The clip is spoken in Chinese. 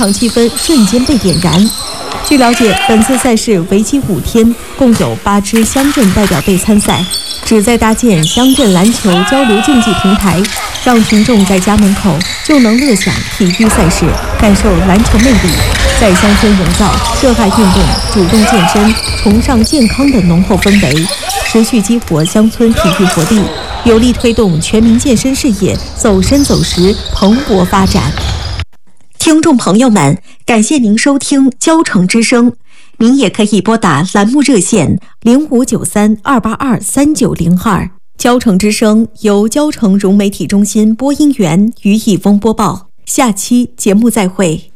场气氛瞬间被点燃。据了解，本次赛事为期5天，共有8支乡镇代表队参赛，旨在搭建乡镇篮球交流竞技平台，让群众在家门口就能乐享体育赛事，感受篮球魅力，在乡村营造热爱运动、主动健身、崇尚健康的浓厚氛围，持续激活乡村体育活力，有力推动全民健身事业走深走实、蓬勃发展。听众朋友们，感谢您收听交城之声，您也可以拨打栏目热线0593-282-3902。交城之声由交城融媒体中心播音员于一峰播报。下期节目再会。